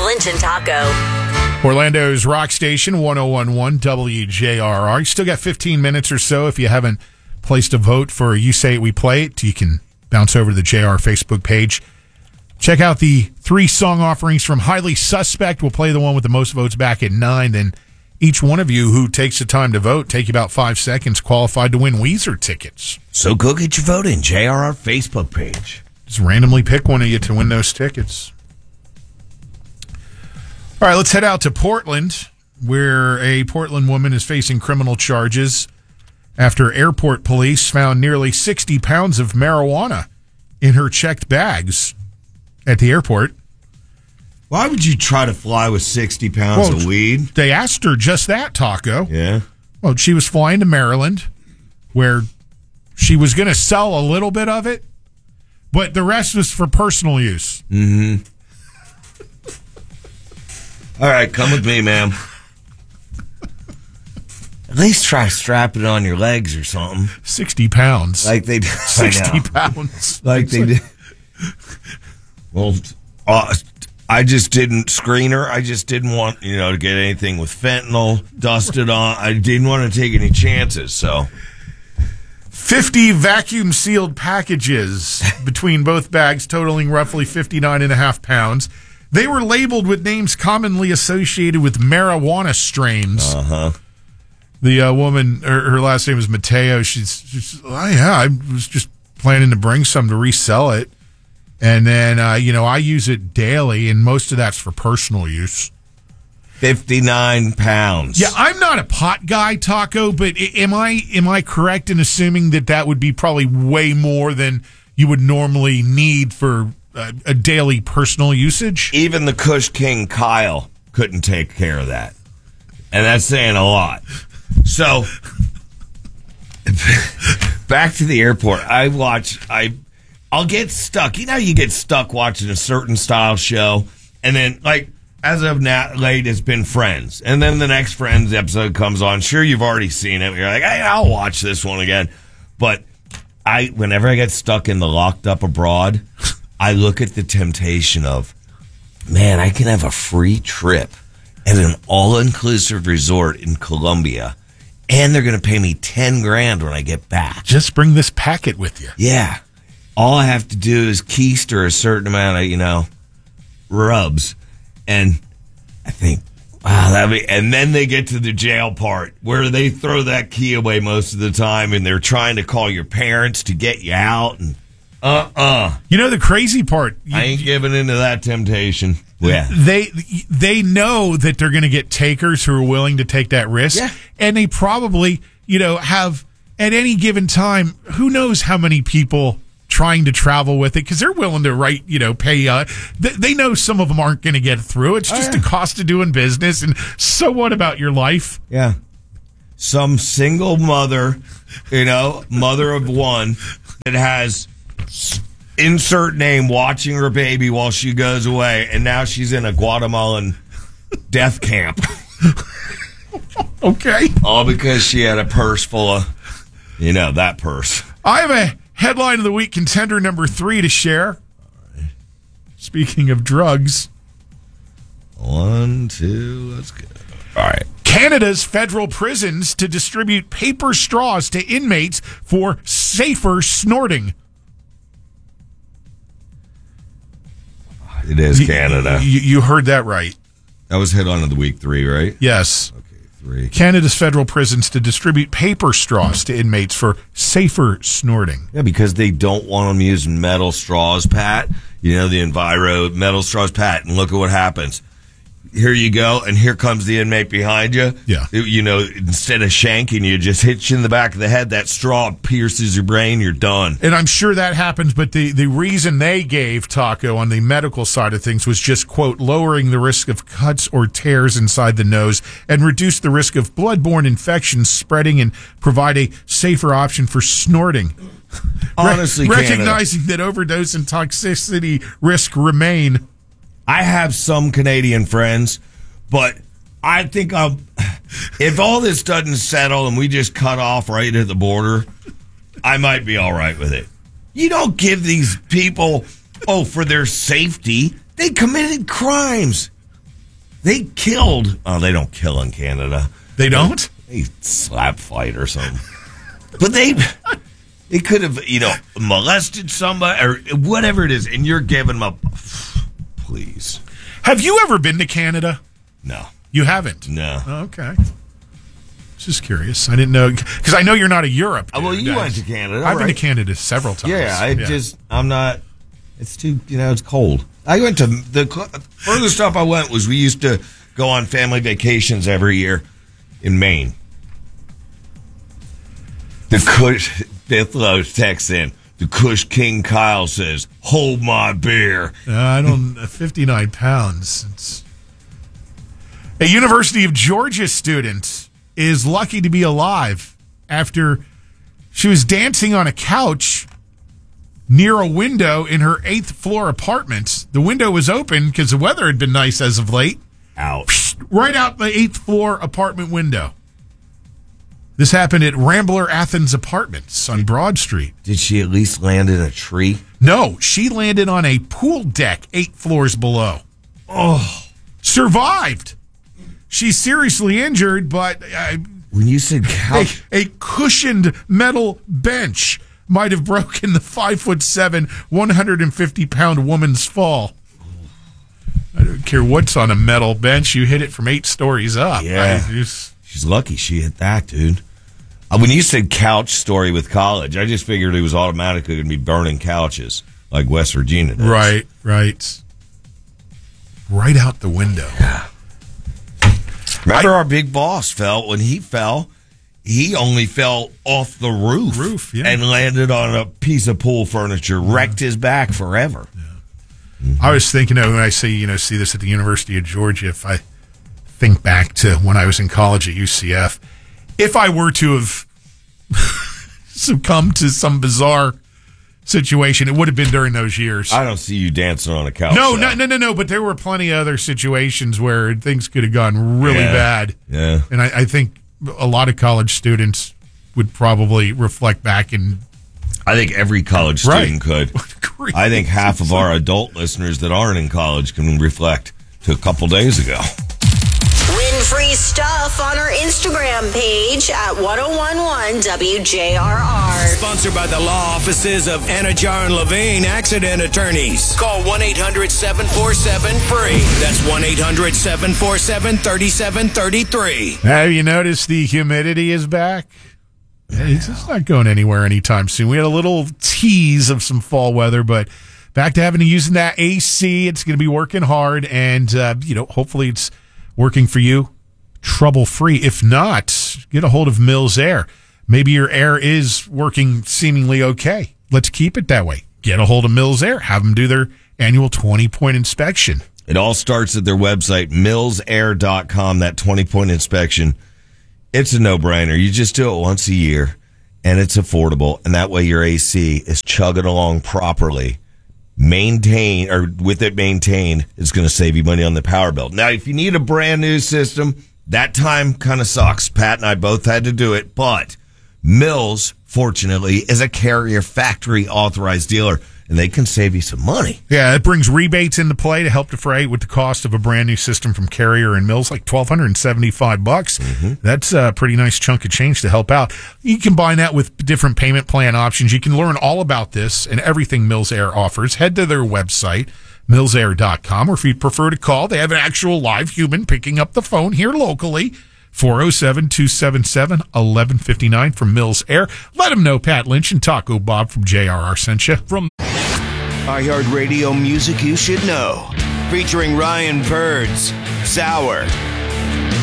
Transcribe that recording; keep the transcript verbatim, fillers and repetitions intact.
Lynch and Taco. Orlando's Rock Station, one oh one point one W J R R. You still got fifteen minutes or so. If you haven't placed a vote for You Say It, We Play It, you can bounce over to the J R Facebook page. Check out the three song offerings from Highly Suspect. We'll play the one with the most votes back at nine. Then each one of you who takes the time to vote, take you about five seconds, qualified to win Weezer tickets. So go get your vote in J R R Facebook page. Just randomly pick one of you to win those tickets. All right, let's head out to Portland, where a Portland woman is facing criminal charges after airport police found nearly sixty pounds of marijuana in her checked bags at the airport. Why would you try to fly with sixty pounds well, of weed? They asked her just that, Taco. Yeah. Well, she was flying to Maryland, where she was going to sell a little bit of it, but the rest was for personal use. Mm-hmm. All right, come with me, ma'am. At least try strapping it on your legs or something. sixty pounds. Like they did. sixty pounds. Like they did. Well, uh, I just didn't screen her. I just didn't want, you know, to get anything with fentanyl dusted on. I didn't want to take any chances, so. fifty vacuum-sealed packages between both bags, totaling roughly fifty-nine and a half pounds. They were labeled with names commonly associated with marijuana strains. Uh-huh. The uh, woman, her, her last name is Mateo. She's, she's, oh, yeah, I was just planning to bring some to resell it. And then, uh, you know, I use it daily, and most of that's for personal use. fifty-nine pounds. Yeah, I'm not a pot guy, Taco, but am I am I correct in assuming that that would be probably way more than you would normally need for a, a daily personal usage? Even the Kush King Kyle couldn't take care of that. And that's saying a lot. So, back to the airport. I watch, I, I'll get stuck. You know, you get stuck watching a certain style show, and then, like, as of now, late, it's been Friends. And then the next Friends episode comes on. Sure, you've already seen it. You're like, hey, I'll watch this one again. But I, whenever I get stuck in the Locked Up Abroad, I look at the temptation of, man, I can have a free trip at an all-inclusive resort in Colombia, and they're going to pay me ten grand when I get back. Just bring this packet with you. Yeah. All I have to do is keister a certain amount of, you know, rubs. And I think, wow, that'd be, and then they get to the jail part where they throw that key away most of the time, and they're trying to call your parents to get you out. And uh-uh. You know, the crazy part. You, I ain't giving into that temptation. Yeah. They they know that they're going to get takers who are willing to take that risk. Yeah. And they probably, you know, have at any given time, who knows how many people trying to travel with it, because they're willing to write, you know, pay. Uh, they, they know some of them aren't going to get through. It's just oh, yeah. a cost of doing business. And so what about your life? Yeah. Some single mother, you know, mother of one that has insert name watching her baby while she goes away, and now she's in a Guatemalan death camp. Okay. All because she had a purse full of, you know, that purse. I have a headline of the week, contender number three to share. Right. Speaking of drugs. One, two, let's go. All right. Canada's federal prisons to distribute paper straws to inmates for safer snorting. It is Canada. You, you heard that right. That was headline of the week three, right? Yes. Okay, three. Canada's federal prisons to distribute paper straws to inmates for safer snorting. Yeah, because they don't want them using metal straws, Pat. You know, the Enviro metal straws, Pat, and look at what happens. Here you go, and here comes the inmate behind you. Yeah. You know, instead of shanking you, just hits you in the back of the head. That straw pierces your brain, you're done. And I'm sure that happens, but the, the reason they gave, Taco, on the medical side of things was just, quote, lowering the risk of cuts or tears inside the nose and reduce the risk of bloodborne infections spreading and provide a safer option for snorting. Honestly, Re- Canada. Recognizing that overdose and toxicity risk remain. I have some Canadian friends, but I think I'll, if all this doesn't settle and we just cut off right at the border, I might be all right with it. You don't give these people, oh, for their safety. They committed crimes. They killed. Oh, they don't kill in Canada. They don't? They slap fight or something. But they they could have, you know, molested somebody or whatever it is, and you're giving them up. Please. Have you ever been to Canada? No. You haven't? No. Oh, okay. Just curious. I didn't know, because I know you're not a Europe dude. Oh, well, you went to Canada, I've right? been to Canada several times. Yeah, I yeah. just, I'm not, it's too, you know, it's cold. I went to, the furthest stop I went was we used to go on family vacations every year in Maine. The Kush, Bithlow texts in, the Kush King Kyle says, hold my beer. Uh, I don't, uh, fifty-nine pounds. It's, a University of Georgia student is lucky to be alive after she was dancing on a couch near a window in her eighth floor apartment. The window was open because the weather had been nice as of late. Ouch. Right out the eighth floor apartment window. This happened at Rambler Athens Apartments on Broad Street. Did she at least land in a tree? No, she landed on a pool deck eight floors below. Oh. Survived. She's seriously injured, but uh, when you said couch, a, a cushioned metal bench might have broken the five foot seven, one hundred fifty pound woman's fall. I don't care what's on a metal bench; you hit it from eight stories up. Yeah, I just, she's lucky she hit that, dude. Uh, when you said couch story with college, I just figured it was automatically going to be burning couches like West Virginia does. Right, right, right out the window. Yeah. Remember I, our big boss fell, when he fell, he only fell off the roof, roof yeah. and landed on a piece of pool furniture, wrecked his back forever. Yeah. Mm-hmm. I was thinking of, when I say, you know, see this at the University of Georgia, if I think back to when I was in college at U C F, if I were to have succumbed to some bizarre situation, it would have been during those years. I don't see you dancing on a couch. No, no, no, no, no. But there were plenty of other situations where things could have gone really yeah. bad. Yeah, and I, I think a lot of college students would probably reflect back and. I think every college student right. could. I think half of our adult listeners that aren't in college can reflect to a couple days ago. Win free stuff on our Instagram page at ten eleven W J R R. Sponsored by the law offices of Anajar and Levine Accident Attorneys. Call one eight hundred seven four seven free. That's one eight hundred seven four seven three seven three three. Have you noticed the humidity is back? It's, it's not going anywhere anytime soon. We had a little tease of some fall weather, but back to having to use that A C. It's going to be working hard, and uh, you know, hopefully it's working for you trouble-free. If not, get a hold of Mills Air. Maybe your air is working seemingly okay. Let's keep it that way. Get a hold of Mills Air. Have them do their annual twenty-point inspection. It all starts at their website, mills air dot com, that twenty-point inspection. It's a no-brainer. You just do it once a year, and it's affordable, and that way your A C is chugging along properly. Maintain, or with it maintained, it's going to save you money on the power bill. Now, if you need a brand new system, that time kind of sucks. Pat and I both had to do it, but Mills, fortunately, is a Carrier factory authorized dealer, and they can save you some money. Yeah, it brings rebates into play to help defray with the cost of a brand new system from Carrier and Mills, like twelve seventy-five bucks. Mm-hmm. That's a pretty nice chunk of change to help out. You combine that with different payment plan options. You can learn all about this and everything Mills Air offers. Head to their website, mills air dot com, or if you prefer to call, they have an actual live human picking up the phone here locally. four oh seven, two seven seven, one one five nine from Mills Air. Let them know Pat Lynch and Taco Bob from J R R sent you. From iHeartRadio music you should know. Featuring Ryan Birds, Sour,